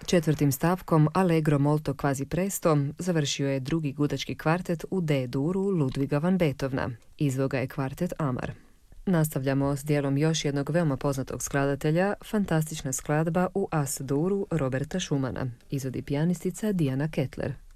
Četvrtim stavkom Allegro molto quasi presto završio je drugi gudački kvartet u D-duru Ludwiga van Beethovena. Izveo ga je kvartet Amar. Nastavljamo s dijelom još jednog veoma poznatog skladatelja, fantastična skladba u As-duru Roberta Schumana, izvodi pijanistica Diana Kettler.